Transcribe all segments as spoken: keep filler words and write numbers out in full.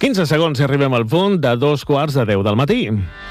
quinze segons i arribem al punt de dos quarts de deu del matí.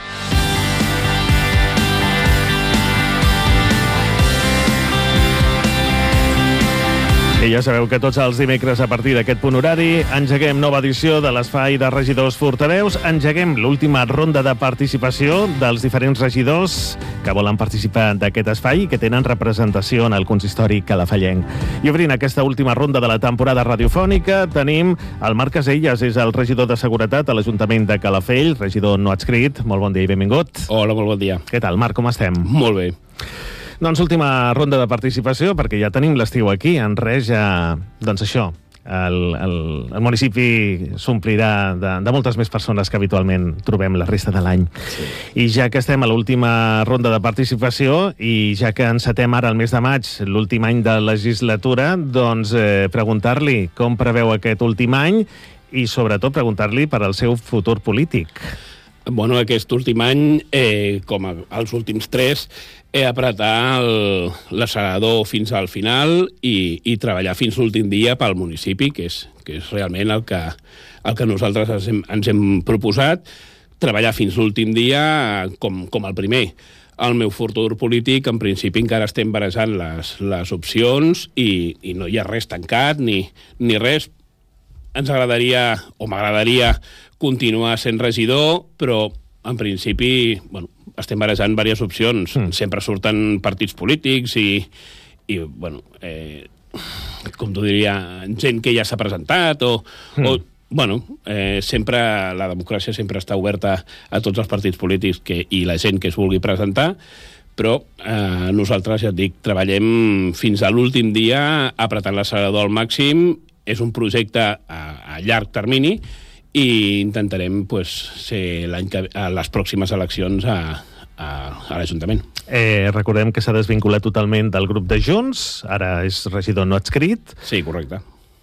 I ja sabeu que tots els dimecres a partir d'aquest punt horari engeguem nova edició de l'Espai de Regidors Portaveus, engeguem l'última ronda de participació dels diferents regidors que volen participar d'aquest espai i que tenen representació en el consistori calafallenc. I obrint aquesta última ronda de la temporada radiofònica tenim el Marc Casellas, és el regidor de Seguretat a l'Ajuntament de Calafell, regidor no adscrit. Molt bon dia i benvingut. Hola, molt bon dia. Què tal, Marc, com estem? Molt bé. Doncs última ronda de participació, perquè ja tenim l'estiu aquí. En res ja, doncs això, el, el, el municipi s'omplirà de, de moltes més persones que habitualment trobem la resta de l'any. Sí. I ja que estem a l'última ronda de participació i ja que encetem ara el mes de maig, l'últim any de legislatura, doncs eh, preguntar-li com preveu aquest últim any i sobretot preguntar-li per al seu futur polític. Bueno, aquest últim any, eh, com els últims tres, he apretat el, l'accelerador fins al final i, i treballar fins l'últim dia pel municipi, que és, que és realment el que, el que nosaltres ens hem, ens hem proposat, treballar fins l'últim dia com, com el primer. El meu futur polític, en principi, encara estem barejant les, les opcions i, i no hi ha res tancat ni, ni res. Ens agradaria, o m'agradaria, continuar sent regidor, però en principi, bueno, estem barejant diverses opcions. Mm. Sempre surten partits polítics i, i bueno, eh, com t'ho diria, gent que ja s'ha presentat, o, mm. o bueno, eh, sempre, la democràcia sempre està oberta a tots els partits polítics que, i la gent que es vulgui presentar, però eh, nosaltres, ja et dic, treballem fins a l'últim dia apretant l'accelerador al màxim. És un projecte a, a llarg termini i intentarem pues, ser l'any que, a les pròximes eleccions a, a, a l'Ajuntament. Eh, recordem que s'ha desvinculat totalment del grup de Junts, ara és regidor no adscrit. Sí, correcte.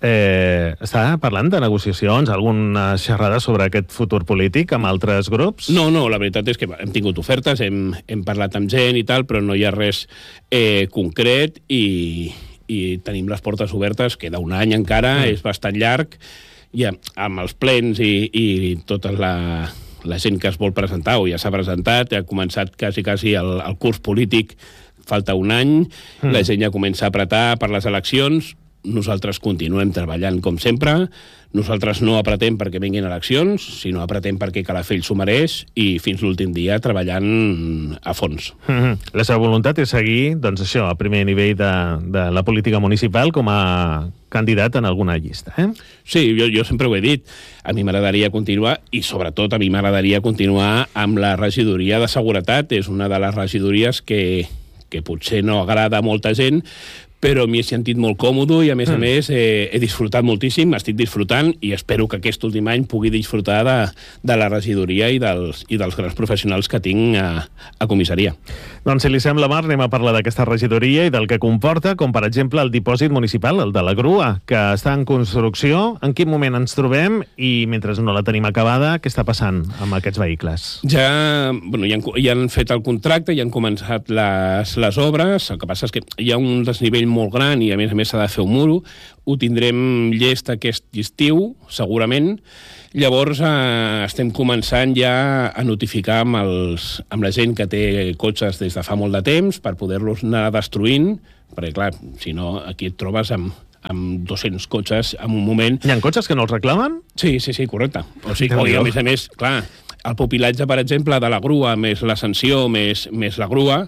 Eh, està parlant de negociacions, alguna xerrada sobre aquest futur polític amb altres grups? No, no, la veritat és que hem tingut ofertes, hem, hem parlat amb gent i tal, però no hi ha res eh, concret i... i tenim les portes obertes, queda un any encara, mm. és bastant llarg, ja, amb els plens i, i tota la, la gent que es vol presentar, o ja s'ha presentat, ha començat quasi, quasi el, el curs polític, falta un any, mm. la gent ja comença a apretar per les eleccions, nosaltres continuem treballant com sempre, nosaltres no apretem perquè vinguin eleccions, sinó apretem perquè Calafell s'ho mereix i fins l'últim dia treballant a fons. Mm-hmm. La seva voluntat és seguir, doncs això, a primer nivell de, de la política municipal com a candidat en alguna llista, eh? Sí, jo, jo sempre ho he dit. A mi m'agradaria continuar, i sobretot a mi m'agradaria continuar amb la regidoria de Seguretat. És una de les regidories que, que potser no agrada a molta gent, però m'hi he sentit molt còmode i, a més mm. a més, eh, he disfrutat moltíssim, estic disfrutant i espero que aquest últim any pugui disfrutar de, de la regidoria i dels, i dels grans professionals que tinc a, a comissaria. Doncs, si li sembla, Marc, anem a parlar d'aquesta regidoria i del que comporta, com, per exemple, el dipòsit municipal, el de la grua, que està en construcció. En quin moment ens trobem i, mentre no la tenim acabada, què està passant amb aquests vehicles? Ja, bueno, ja, han, ja han fet el contracte, ja han començat les, les obres, el que passa és que hi ha un desnivell molt gran i, a més a més, s'ha de fer un muro. Ho tindrem llest aquest estiu, segurament. Llavors, eh, estem començant ja a notificar amb, els, amb la gent que té cotxes des de fa molt de temps per poder-los anar destruint, perquè, clar, si no, aquí et trobes amb, amb dos-cents cotxes en un moment. Hi ha cotxes que no els reclamen? Sí, sí, sí, correcte. O sigui, o, a més a més, clar, el pupilatge, per exemple, de la grua, més la sanció, més, més la grua,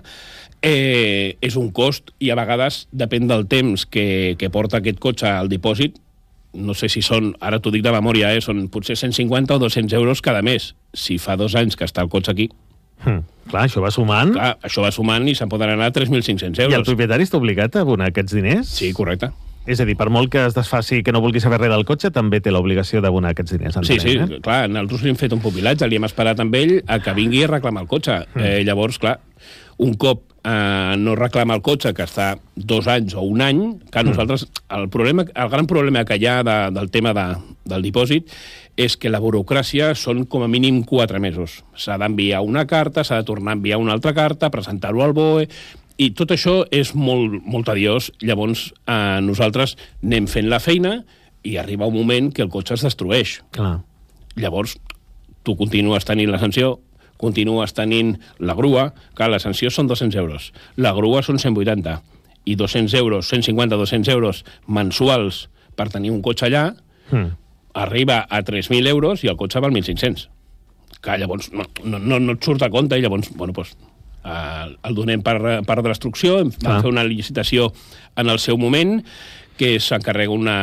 Eh, és un cost i a vegades depèn del temps que, que porta aquest cotxe al dipòsit. No sé si són, ara t'ho dic de memòria, eh, són potser cent cinquanta o dos-cents euros cada mes. Si fa dos anys que està el cotxe aquí... Hmm. Clar, això va sumant. Clar, això va sumant i se'n poden anar a tres mil cinc-cents euros. I el propietari està obligat a abonar aquests diners? Sí, correcte. És a dir, per molt que es desfaci, que no vulgui saber res del cotxe, també té l'obligació d'abonar aquests diners. Sí, sí, eh? Clar, nosaltres li hem fet un pupilatge, li hem esperat amb ell a que vingui a reclamar el cotxe. Hmm. Eh, llavors, clar, un cop eh, no reclama el cotxe, que està dos anys o un any, que nosaltres... El, problema, el gran problema que hi ha de, del tema de, del dipòsit és que la burocràcia són com a mínim quatre mesos. S'ha d'enviar una carta, s'ha de tornar a enviar una altra carta, presentar-ho al B O E, i tot això és molt, molt tediós. Llavors, eh, nosaltres anem fent la feina i arriba un moment que el cotxe es destrueix. Clar. Llavors, tu continues tenint la sanció, continues tenint la grua, que la sanció són dos-cents euros, la grua són cent vuitanta, i dos-cents euros, cent cinquanta a dos-cents euros mensuals per tenir un cotxe allà, mm. arriba a tres mil euros i el cotxe val mil cinc-cents. Que llavors no, no, no et surt a compte i llavors, bueno, doncs, eh, el donem per, per destrucció, vam ah. fer una licitació en el seu moment, que s'encarrega una,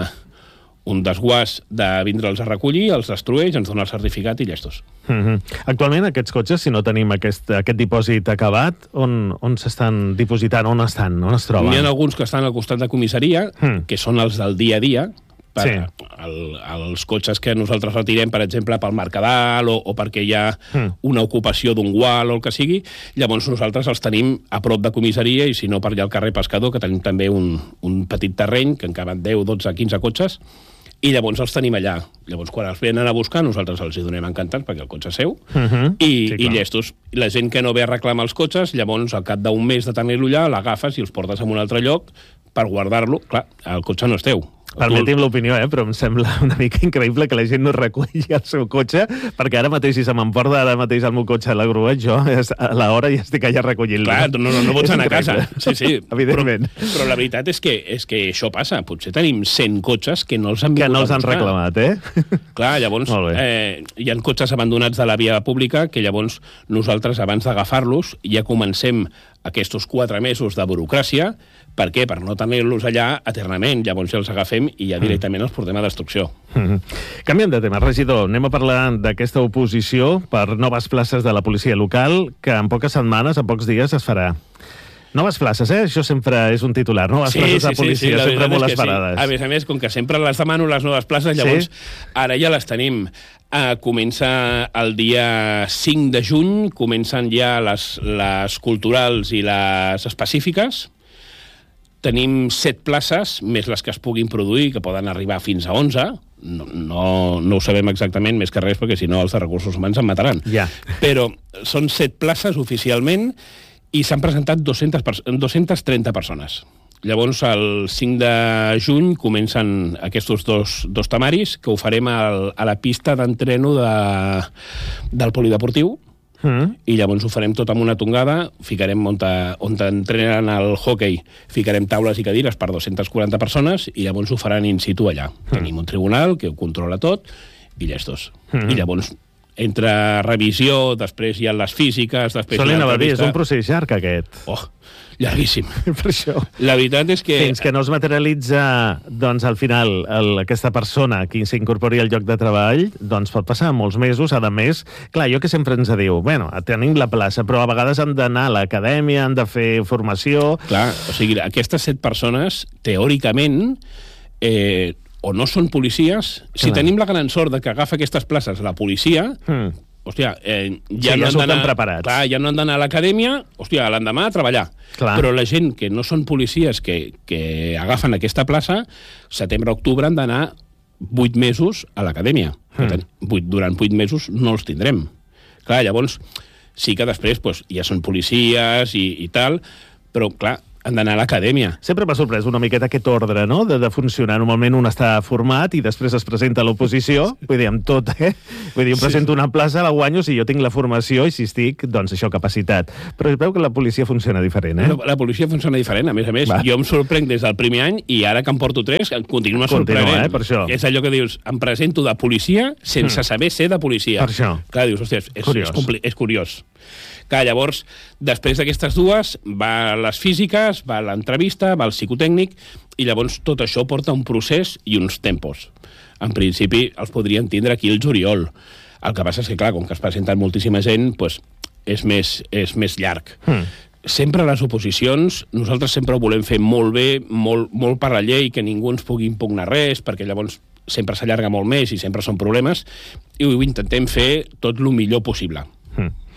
un desguàs de vindre'ls a recollir, els destrueix, ens dona el certificat i llestos. Mm-hmm. Actualment aquests cotxes, si no tenim aquest, aquest dipòsit acabat, on, on s'estan dipositant, on estan, on es troben? N'hi ha alguns que estan al costat de comissaria, mm. que són els del dia a dia, per sí. el, els cotxes que nosaltres retirem, per exemple, pel Mercadal o, o perquè hi ha mm. una ocupació d'un gual o el que sigui, llavors nosaltres els tenim a prop de comissaria i si no per allà al carrer Pescador, que tenim també un, un petit terreny que en caben deu, dotze, quinze cotxes i llavors els tenim allà. Llavors quan els venen a buscar nosaltres els hi donem encantats perquè el cotxe és seu uh-huh. i, sí, i llestos. La gent que no ve a reclamar els cotxes, llavors al cap d'un mes de tenir-lo allà l'agafes i els portes a un altre lloc per guardar-lo. Clar, el cotxe no és teu. Permeti'm l'opinió, eh? Però em sembla una mica increïble que la gent no reculli el seu cotxe, perquè ara mateix, si se m'emporta ara mateix el meu cotxe a la grua, jo a l'hora ja estic allà recollint-lo. Clar, no, no, no pots anar a casa. Sí, sí. Evidentment. Però, però la veritat és que, és que això passa. Potser tenim cent cotxes que no els han que no els han reclamat, eh? Clar, llavors eh, hi ha cotxes abandonats de la via pública que llavors nosaltres, abans d'agafar-los, ja comencem aquests quatre mesos de burocràcia. Per què? Per no tenir-los allà eternament. Llavors ja els agafem i ja directament els portem a destrucció. Mm-hmm. Canviem de tema. Regidor, anem a parlar d'aquesta oposició per noves places de la policia local que en poques setmanes, en pocs dies, es farà. Noves places, eh? Això sempre és un titular. Noves sí, places sí, de policia, sí, sí, sempre molt esperades. Sí. A més a més, com que sempre les demano, les noves places, llavors sí? Ara ja les tenim. Uh, comença el dia cinc de juny, comencen ja les, les culturals i les específiques. Tenim set places, més les que es puguin produir, que poden arribar fins a onze. No, no, no ho sabem exactament, més que res, perquè si no els de recursos humans em mataran. Ja. Però són set places oficialment i s'han presentat dues-centes trenta persones. Llavors, el cinc de juny comencen aquests dos, dos temaris que ho farem al, a la pista d'entreno de, del polideportiu. Mm. I llavors ho farem tot amb una tongada, ficarem on, on entrenen el hockey, ficarem taules i cadires per dues-centes quaranta persones i llavors ho faran in situ allà. Mm. Tenim un tribunal que ho controla tot i llestos. Mm. I llavors, entre revisió, després hi ha les físiques... Solent a dir, és un procés llarg aquest. Oh, llarguíssim. Per això. La veritat és que... Fins que no es materialitza, doncs, al final, el, aquesta persona que s'incorpori al lloc de treball, doncs pot passar molts mesos, a més. Clar, jo que sempre ens diu, bueno, tenim la plaça, però a vegades han d'anar a l'acadèmia, han de fer formació... Clar, o sigui, aquestes set persones, teòricament, eh, o no són policies... Si tenim la gran sort de que agafa aquestes places la policia... Mm. Hòstia, eh, ja, sí, no ja surten preparats. Clar, ja no han d'anar a l'acadèmia, hòstia, l'endemà a treballar. Clar. Però la gent que no són policies que, que agafen aquesta plaça, setembre-octubre han d'anar vuit mesos a l'acadèmia. Mm. Vuit, durant vuit mesos no els tindrem. Clar, llavors, sí que després pues, ja són policies i, i tal, però clar, han d'anar a l'acadèmia. Sempre m'ha sorprès una miqueta aquest ordre, no?, de, de funcionar. Normalment un està format i després es presenta a l'oposició, vull dir, amb tot, eh? Vull dir, em presento sí. una plaça, la guanyo si jo tinc la formació i si estic, doncs això, capacitat. Però es veu que la policia funciona diferent, eh? La, la policia funciona diferent, a més a més. Va. Jo em sorprenc des del primer any i ara que em porto tres, continua sorprenent. Continua, eh, per això. És allò que dius, em presento de policia sense mm. saber ser de policia. Per això. Clar, dius, hòstia, és, és, compli- és curiós. Clar, llavors, després d'aquestes dues, va les físiques, va l'entrevista, va el psicotècnic, i llavors tot això porta un procés i uns tempos. En principi, els podrien tindre aquí el juliol. El que passa és que, clar, com que es presenten moltíssima gent, doncs és més, és més llarg. Mm. Sempre a les oposicions, nosaltres sempre ho volem fer molt bé, molt, molt per la llei, que ningú ens pugui impugnar res, perquè llavors sempre s'allarga molt més i sempre són problemes, i ho intentem fer tot el millor possible. Mm.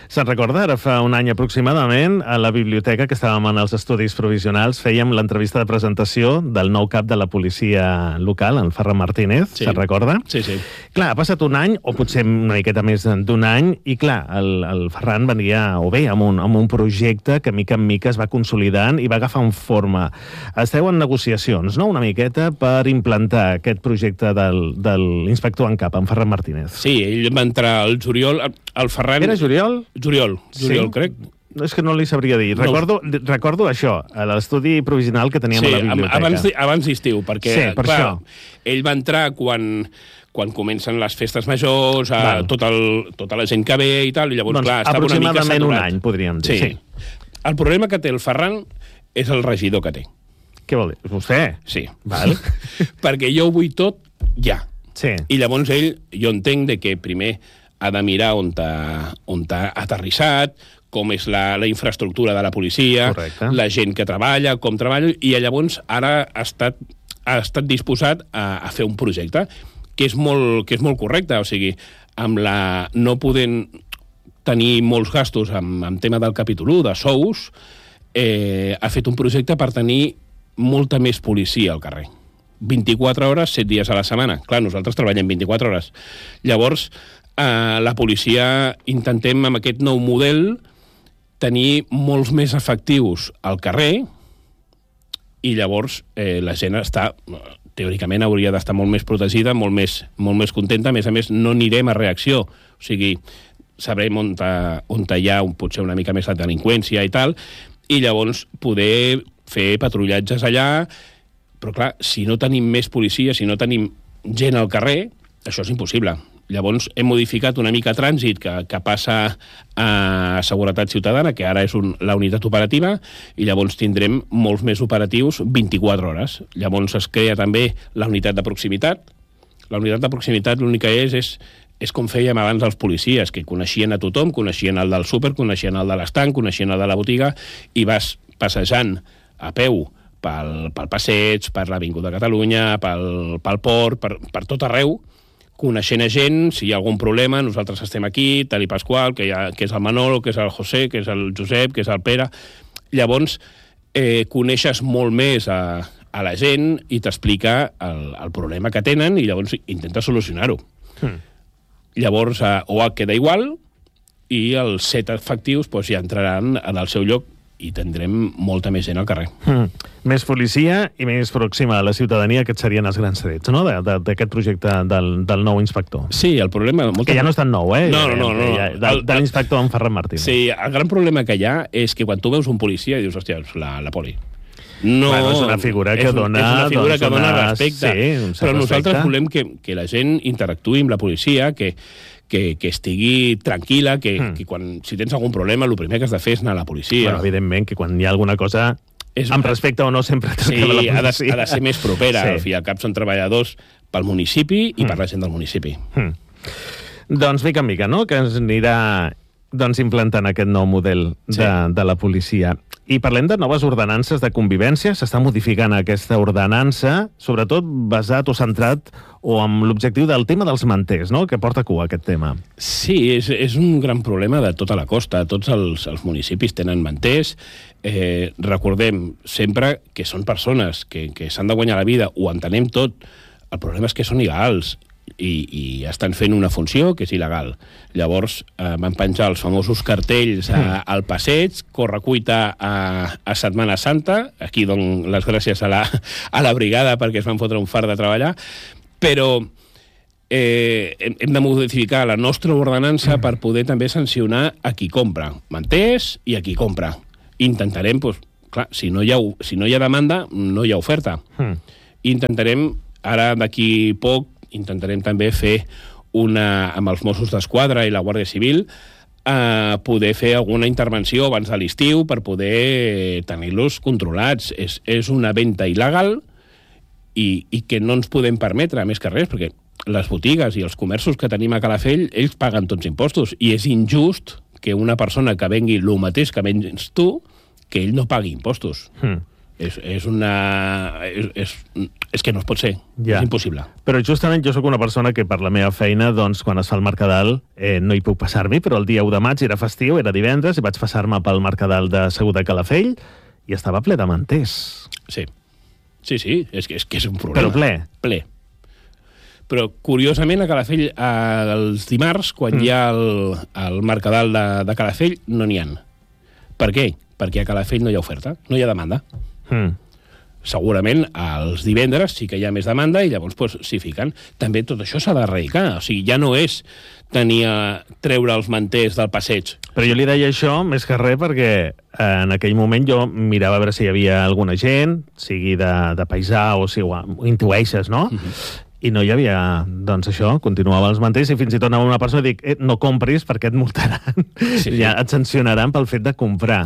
Se'n recorda, ara fa un any aproximadament, a la biblioteca que estàvem en els estudis provisionals, fèiem l'entrevista de presentació del nou cap de la policia local, en Ferran Martínez, sí. se'n recorda? Sí, sí. Clar, ha passat un any, o potser una miqueta més d'un any, i clar, el, el Ferran venia, o bé, amb un, amb un projecte que mica en mica es va consolidant i va agafar forma. Esteu en negociacions, no?, una miqueta, per implantar aquest projecte del, de l'inspector en cap, en Ferran Martínez. Sí, ell va entrar al juliol, el Ferran... Era juliol? Juliol, juliol, sí? Crec. És que no li sabria dir. No. Recordo, recordo això, a l'estudi provisional que teníem sí, a la biblioteca. Abans, abans d'estiu, perquè sí, per clar, això. Ell va entrar quan, quan comencen les festes majors, a tot el, tota la gent que ve i tal, i llavors, doncs, clar, estava una mica saturat. Aproximadament un any, podríem dir. Sí. sí. El problema que té el Ferran és el regidor que té. Què vol dir? Vostè? Sí. Val. Perquè jo ho vull tot ja. Sí. I llavors ell, jo entenc de que primer ha de mirar on t'ha on t'ha aterrissat, com és la, la infraestructura de la policia, correcte, la gent que treballa, com treballa, i llavors ara ha estat, ha estat disposat a, a fer un projecte que és molt, que és molt correcte, o sigui, amb la, no podent tenir molts gastos amb, amb tema del capítol u, de sous, eh, ha fet un projecte per tenir molta més policia al carrer. vint-i-quatre hores, set dies a la setmana. Clar, nosaltres treballem vint-i-quatre hores. Llavors, eh, la policia intentem, amb aquest nou model, tenir molts més efectius al carrer i llavors eh, la gent està, teòricament hauria d'estar molt més protegida, molt més, molt més contenta. A més a més, no anirem a reacció. O sigui, sabrem on, on hi ha un, potser una mica més de delinqüència i tal, i llavors poder fer patrullatges allà. Però clar, si no tenim més policia, si no tenim gent al carrer, això és impossible. Llavors hem modificat una mica trànsit que, que passa a Seguretat Ciutadana, que ara és un, la unitat operativa, i llavors tindrem molts més operatius vint-i-quatre hores. Llavors es crea també la unitat de proximitat. La unitat de proximitat l'únic que és, és és com fèiem abans els policies, que coneixien a tothom, coneixien el del súper, coneixien el de l'estanc, coneixien el de la botiga, i vas passejant a peu pel, pel passeig, per l'Avinguda de Catalunya, pel, pel port, per, per tot arreu, coneixent a gent, si hi ha algun problema, nosaltres estem aquí, tal i Pasqual, que, ha, que és el Manolo, que és el José, que és el Josep, que és el Pere. Llavors, eh, coneixes molt més a, a la gent i t'explica el, el problema que tenen i llavors intenta solucionar-ho. Hmm. Llavors, eh, O H queda igual i els set efectius doncs, ja entraran en el seu lloc i tindrem molta més gent al carrer. Mm. Més policia i més pròxima a la ciutadania, aquests serien els grans trets, no?, d'aquest projecte del, del nou inspector. Sí, el problema... Molta... Que ja no és tan nou, eh? No, no, no. no. Ja, de, de l'inspector en Ferran Martínez. Sí, el gran problema que hi ha és que quan tu veus un policia dius, hòstia, la, la poli. No, bueno, és una figura que és, dona... És una figura doncs, que dona una... respecte. Sí, però nosaltres respecte. volem que, que la gent interactuï amb la policia, que, que, que estigui tranquil·la, que, mm. que quan, si tens algun problema, el primer que has de fer és anar a la policia. Bueno, evidentment, que quan hi ha alguna cosa, és... amb respecte o no, sempre sí, la policia. Ha de, ha de ser més propera. Sí. Al fi i al cap són treballadors pel municipi i mm. per la gent del municipi. Mm. Doncs, mica en mica, no?, que ens anirà doncs, implantant aquest nou model de, sí. de la policia. I parlem de noves ordenances de convivència. S'està modificant aquesta ordenança, sobretot basat o centrat o amb l'objectiu del tema dels manters, no?, que porta cua aquest tema. Sí, és, és un gran problema de tota la costa. Tots els, els municipis tenen manters. Eh, recordem sempre que són persones que, que s'han de guanyar la vida, ho entenem tot. El problema és que són il·legals i, i estan fent una funció que és il·legal. Llavors eh, van penjar els famosos cartells a, al passeig, correcuita a, a Setmana Santa. Aquí dono les gràcies a la, a la brigada perquè es van fotre un far de treballar, però eh, hem de modificar la nostra ordenança per poder també sancionar a qui compra manters i a qui compra. Intentarem, doncs, clar, si no hi ha, si no hi ha demanda, no hi ha oferta. Mm. Intentarem, ara d'aquí poc, intentarem també fer una, amb els Mossos d'Esquadra i la Guàrdia Civil, eh, poder fer alguna intervenció abans de l'estiu per poder tenir-los controlats. És, és una venda il·legal i, i que no ens podem permetre, més que res, perquè les botigues i els comerços que tenim a Calafell, ells paguen tots impostos, i és injust que una persona que vengui el mateix que vens tu, que ell no pagui impostos. Mm. És, és una... És, és, és que no es pot ser, ja. És impossible. Però justament jo sóc una persona que per la meva feina, doncs, quan es fa el Mercadal, eh, no hi puc passar-m'hi, però el dia u de maig era festiu, era divendres, i vaig passar-me pel Mercadal de Segur de Calafell i estava ple de manters. Sí, sí, sí, és que és, que és un problema. Però ple? Ple. Però, curiosament, a Calafell, els dimarts, quan mm. hi ha el, el Mercadal de, de Calafell, no n'hi ha. Per què? Perquè a Calafell no hi ha oferta, no hi ha demanda. Mm. Segurament els divendres sí que hi ha més demanda i llavors pues, s'hi fiquen. També tot això s'ha d'erradicar. O sigui, ja no és tenir a treure els manters del passeig. Però jo li deia això més que res perquè en aquell moment jo mirava a veure si hi havia alguna gent, sigui de, de paisà o si ho, ho intueixes, no? Mm-hmm. I no hi havia, doncs això, continuava els manters i fins i tot anava una persona i dic, eh, no compris perquè et multaran, sí, ja et sancionaran pel fet de comprar.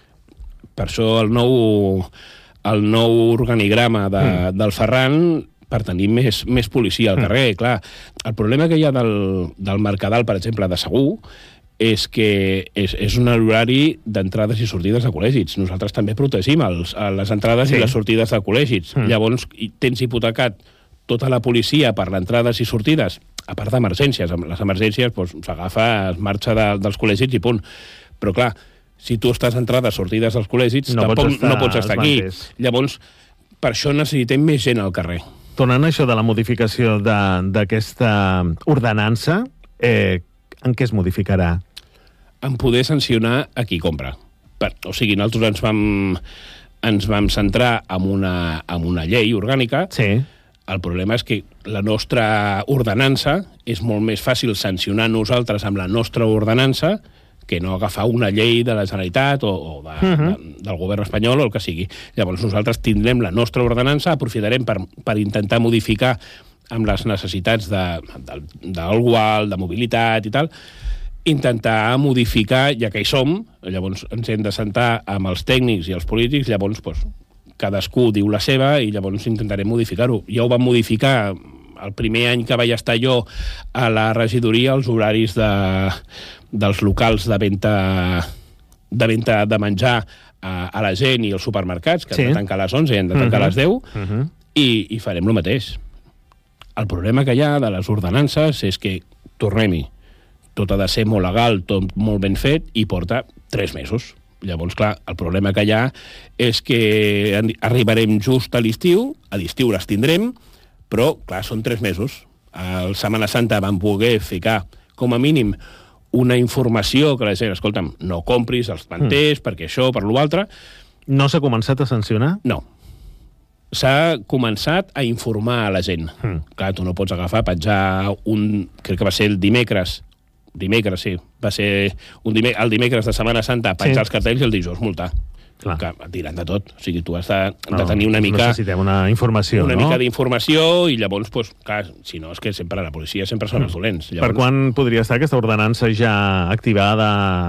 Per això el nou, el nou organigrama de, mm. del Ferran, per tenir més, més policia al carrer, mm. clar. El problema que hi ha del, del Mercadal, per exemple, de Segur, és que és, és un horari d'entrades i sortides de col·legis. Nosaltres també protegim els, les entrades sí. i les sortides de col·legis. Mm. Llavors, tens hipotecat tota la policia per les entrades i sortides, a part d'emergències. Les emergències doncs, s'agafa, es marxa de, dels col·legis i punt. Però, clar, si tu estàs entrades, sortides dels col·legis, no tampoc pots estar, no pots estar aquí. Manters. Llavors, per això necessitem més gent al carrer. Tornant a això de la modificació d'aquesta ordenança, eh, en què es modificarà? En poder sancionar a qui compra. Per, o sigui, nosaltres ens vam, ens vam centrar en una, en una llei orgànica. Sí. El problema és que la nostra ordenança és molt més fàcil sancionar nosaltres amb la nostra ordenança que no agafar una llei de la Generalitat o, o de, uh-huh. de, del govern espanyol o el que sigui. Llavors nosaltres tindrem la nostra ordenança, aprofitarem per, per intentar modificar amb les necessitats de, de, d'algú alt, de mobilitat i tal, intentar modificar, ja que hi som, llavors ens hem de sentar amb els tècnics i els polítics, llavors doncs, cadascú diu la seva i llavors intentarem modificar-ho. Ja ho vam modificar el primer any que vaig estar jo a la regidoria, els horaris de, dels locals de venda de, venda de menjar a, a la gent i als supermercats, que sí. han de tancar a les onze i han de tancar uh-huh. a les deu, uh-huh. i, i farem el mateix. El problema que hi ha de les ordenances és que, tornem-hi, tot ha de ser molt legal, tot molt ben fet, i porta tres mesos. Llavors, clar, el problema que hi ha és que arribarem just a l'estiu, a l'estiu les tindrem, però, clar, són tres mesos. A la Setmana Santa vam poder ficar, com a mínim, una informació que la gent, escolta'm, no compris els manters, mm. perquè això, per l'altre... No s'ha començat a sancionar? No. S'ha començat a informar a la gent. Mm. Clar, tu no pots agafar, penjar un... Crec que va ser el dimecres, dimecres, sí, va ser un dimecres, el dimecres de Setmana Santa, penjar sí. els cartells i el dijous multar. Clar. Que et diran de tot. O sigui, tu has de, no, de tenir una mica... Necessitem una informació, una no? mica d'informació i llavors, pues, clar, si no, és que sempre la policia sempre són els dolents. Llavors... Per quan podria estar aquesta ordenança ja activada?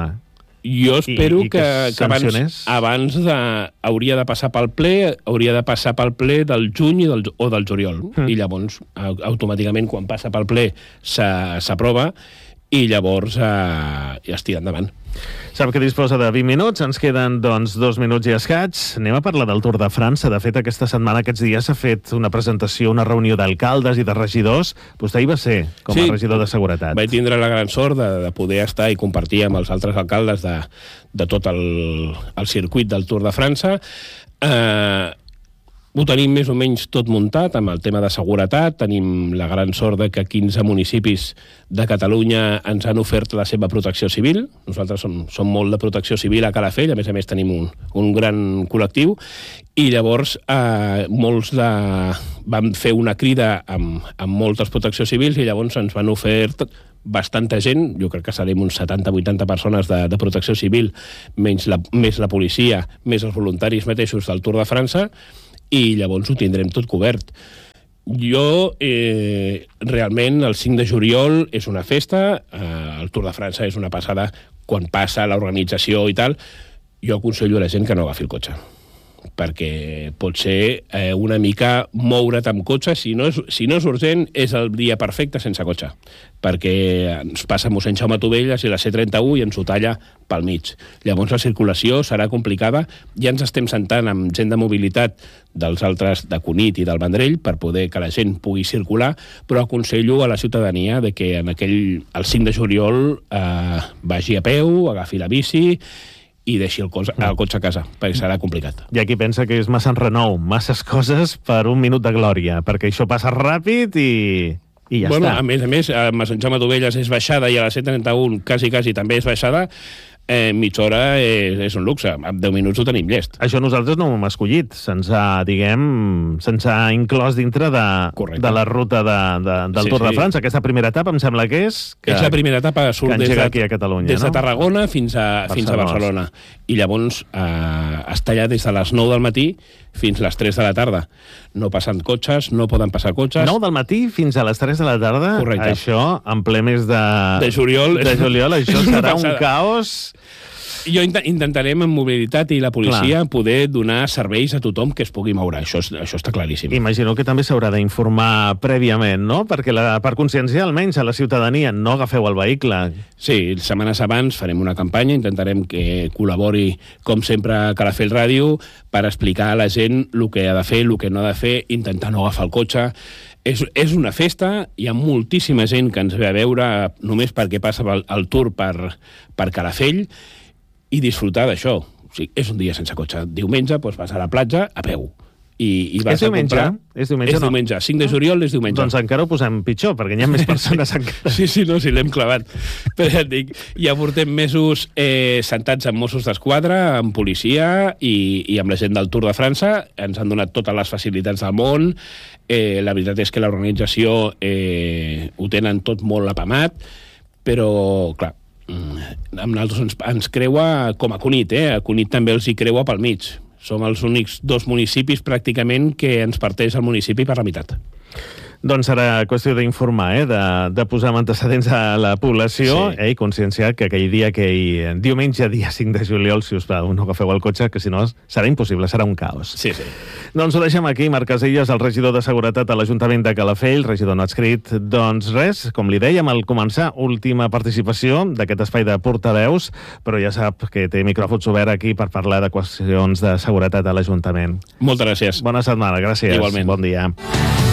Jo espero i, i que, que, que abans, abans de, hauria de passar pel ple, hauria de passar pel ple del juny i del, o del juliol. Mm. I llavors, automàticament, quan passa pel ple, s'aprova i llavors eh, ja es tira endavant. Sap que disposa de vint minuts, ens queden doncs dos minuts i escaig. Anem a parlar del Tour de França. De fet, aquesta setmana, aquests dies, s'ha fet una presentació, una reunió d'alcaldes i de regidors. Vostè hi va ser, com a sí, regidor de seguretat. Vaig tindre la gran sort de, de poder estar i compartir amb els altres alcaldes de, de tot el, el circuit del Tour de França. Eh... Ho tenim més o menys tot muntat amb el tema de seguretat. Tenim la gran sort de que quinze municipis de Catalunya ens han ofert la seva protecció civil. Nosaltres som, som molt de protecció civil a Calafell, a més a més tenim un, un gran col·lectiu, i llavors eh, molts de... vam fer una crida amb, amb moltes proteccions civils i llavors ens van ofert bastanta gent, jo crec que serem uns setanta vuitanta persones de, de protecció civil, menys la, més la policia, més els voluntaris mateixos del Tour de França, i llavors ho tindrem tot cobert. Jo, eh, realment, el cinc de juliol és una festa, eh, el Tour de França és una passada quan passa l'organització i tal. Jo aconsello a la gent que no agafi el cotxe, perquè pot ser eh, una mica moure't amb cotxe. Si no, és, si no és urgent, és el dia perfecte sense cotxe, perquè ens passa mossèn Jaume Tovelles i la C trenta-u i ens ho talla pel mig. Llavors la circulació serà complicada. Ja ens estem sentant amb gent de mobilitat dels altres de Cunit i del Vendrell per poder que la gent pugui circular, però aconsello a la ciutadania de que en aquell, el cinc de juliol eh, vagi a peu, agafi la bici i deixi el, cos, el cotxe a casa, perquè serà complicat. Hi ha qui pensa que és massa enrenou, masses coses per un minut de glòria, perquè això passa ràpid i, i ja bueno, està. A més a més, a Sant Jaume Tovelles és baixada i a la C trenta-u quasi, quasi també és baixada. Eh, mitja hora és, és un luxe. En deu minuts ho tenim llest. Això nosaltres no ho hem escollit. Se'ns ha, diguem, se'ns ha inclòs dintre de, de la ruta de, de, del sí, Tour de France. Sí. Aquesta primera etapa em sembla que és... Que, és la primera etapa, surt des de, aquí a Catalunya, des de Tarragona fins a, fins a Barcelona. I llavors eh, està allà des de les nou del matí fins a les tres de la tarda. No passen cotxes, no poden passar cotxes. nou del matí fins a les tres de la tarda? Correcte. Això, en ple mes de... De juliol. De juliol, això serà un caos... Jo int intentarem amb mobilitat i la policia Clar. poder donar serveis a tothom que es pugui moure. Això, és, això està claríssim. Imagino que també s'haurà d'informar prèviament, no? Perquè la, per conscienciar almenys a la ciutadania, no agafeu el vehicle. Sí, setmanes abans farem una campanya, intentarem que col·labori, com sempre, a Calafell Ràdio, per explicar a la gent el que ha de fer, el que no ha de fer, intentar no agafar el cotxe. És, és una festa, hi ha moltíssima gent que ens ve a veure només perquè passa el, el tour per, per Calafell, i disfrutar d'això. O sigui, és un dia sense cotxe. Diumenge doncs, vas a la platja a peu. I, i vas és diumenge? A comprar... És diumenge, és no? diumenge. cinc de juliol és diumenge. Doncs encara ho posem pitjor, perquè hi ha més persones encara. Sí, sí, no, sí, l'hem clavat. Però ja et dic, ja portem mesos eh, sentats amb Mossos d'Esquadra, amb policia i, i amb la gent del Tour de França. Ens han donat totes les facilitats del món. Eh, la veritat és que l'organització eh, ho tenen tot molt apamat, però, clar, amb nosaltres ens, ens creua com a Cunit, eh? A Cunit també els hi creua pel mig. Som els únics dos municipis pràcticament que ens parteix el municipi per la meitat. Doncs serà qüestió d'informar, eh? de, de posar antecedents a la població sí. eh? I conscienciar que aquell dia, aquell diumenge, dia cinc de juliol, si us plau, no agafeu el cotxe, que si no serà impossible, serà un caos. Sí, sí. Doncs ho deixem aquí. Marc Casellas, el regidor de Seguretat a l'Ajuntament de Calafell, regidor no adscrit. Doncs res, com li dèiem al començar, última participació d'aquest espai de portaveus, però ja sap que té micròfons obert aquí per parlar de qüestions de seguretat a l'Ajuntament. Moltes gràcies. Bona setmana, gràcies. Igualment. Bon dia.